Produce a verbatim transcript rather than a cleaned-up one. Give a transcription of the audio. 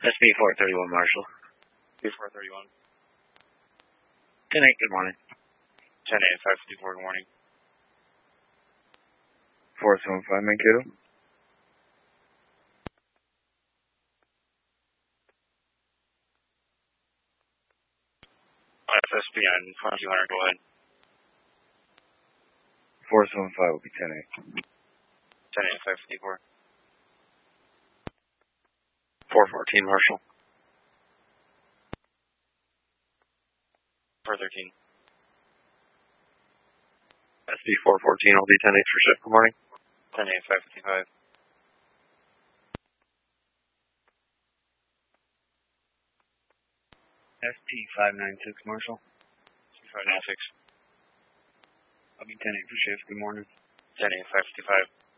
S B four thirty-one, Marshall. B four thirty-one. ten eight, good morning. ten eight, five fifty-four, good morning. four seven five, Mankato. F S P on two hundred, go ahead. four seven five will be ten eight. ten eight, five fifty-four. four fourteen, Marshall. four thirteen. S B four fourteen will be ten eight for shift, good morning. ten eight, five fifty-five. S T five nine six, Marshall. five nine six. I'll be ten eight for shift, good morning. ten eight, five fifty-five.